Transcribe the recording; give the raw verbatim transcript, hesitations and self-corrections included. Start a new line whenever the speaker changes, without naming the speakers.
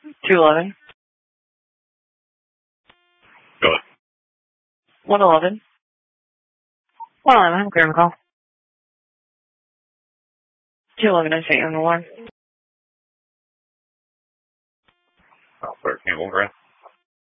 two eleven.
Go ahead.
one eleven. one eleven, I'm clear call. two eleven, I sent you on the line.
Oh, sorry, Campbell, right?